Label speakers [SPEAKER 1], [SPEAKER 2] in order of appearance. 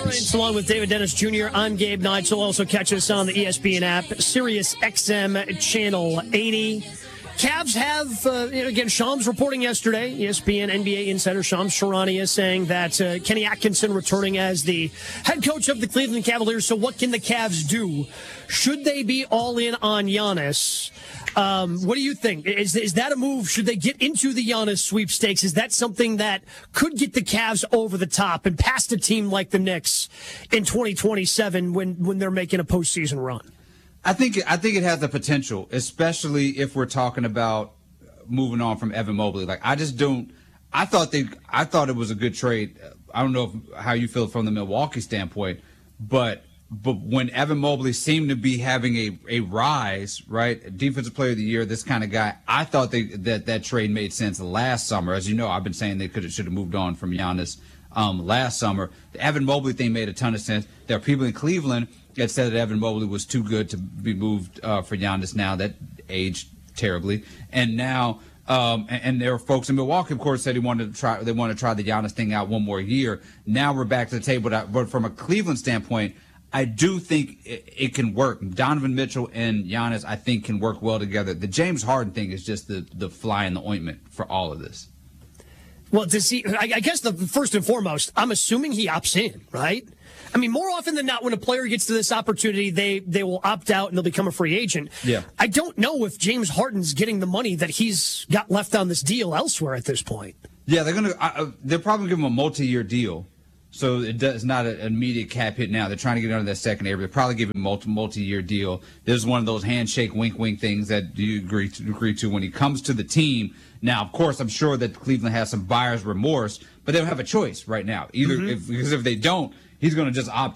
[SPEAKER 1] Right, along with David Dennis Jr., I'm Gabe Neitzel. Also catch us on the ESPN app, Sirius XM Channel 80. Cavs have, again, Shams reporting yesterday, ESPN NBA insider Shams Charania saying that Kenny Atkinson returning as the head coach of the Cleveland Cavaliers. So what can the Cavs do? Should they be all in on Giannis? What do you think? Is that a move? Should they get into the Giannis sweepstakes? Is that something that could get the Cavs over the top and past a team like the Knicks in 2027 when they're making a postseason run?
[SPEAKER 2] I think it has the potential, especially if we're talking about moving on from Evan Mobley. Like, I thought it was a good trade. I don't know how you feel from the Milwaukee standpoint, but when Evan Mobley seemed to be having a rise, right, Defensive Player of the Year, this kind of guy, I thought that trade made sense last summer. As you know, I've been saying they should have moved on from Giannis last summer. The Evan Mobley thing made a ton of sense. There are people in Cleveland that said that Evan Mobley was too good to be moved for Giannis now, that aged terribly. And now, and there are folks in Milwaukee, of course, said they want to try the Giannis thing out one more year. Now we're back to the table. But from a Cleveland standpoint, I do think it can work. Donovan Mitchell and Giannis, I think, can work well together. The James Harden thing is just the fly in the ointment for all of this.
[SPEAKER 1] Well, I guess the first and foremost, I'm assuming he opts in, right? I mean, more often than not, when a player gets to this opportunity, they will opt out and they'll become a free agent.
[SPEAKER 2] Yeah.
[SPEAKER 1] I don't know if James Harden's getting the money that he's got left on this deal elsewhere at this point.
[SPEAKER 2] Yeah, they're probably giving him a multi-year deal, so it's not an immediate cap hit now. They're trying to get under that second area. They're probably giving him a multi-year deal. This is one of those handshake, wink things that you agree to when he comes to the team. Now, of course, I'm sure that Cleveland has some buyer's remorse, but they don't have a choice right now. Because if they don't, he's going to just opt